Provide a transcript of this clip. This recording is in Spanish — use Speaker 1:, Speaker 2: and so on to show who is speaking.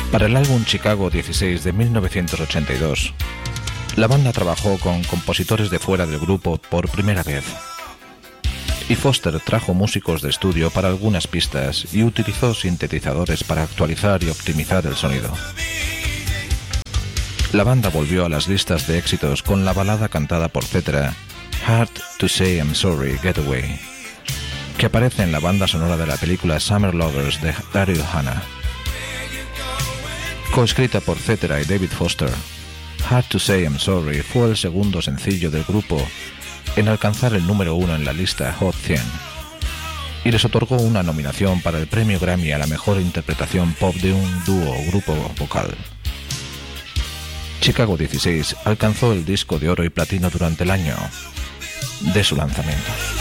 Speaker 1: Para el álbum Chicago 16 de 1982, la banda trabajó con compositores de fuera del grupo por primera vez. Y Foster trajo músicos de estudio para algunas pistas y utilizó sintetizadores para actualizar y optimizar el sonido. La banda volvió a las listas de éxitos con la balada cantada por Cetera, Hard to Say I'm Sorry, Getaway, que aparece en la banda sonora de la película Summer Lovers de Daryl Hannah. Coescrita por Cetera y David Foster, Hard to Say I'm Sorry fue el segundo sencillo del grupo en alcanzar el número 1 en la lista Hot 100 y les otorgó una nominación para el premio Grammy a la mejor interpretación pop de un dúo o grupo vocal. Chicago 16 alcanzó el disco de oro y platino durante el año de su lanzamiento.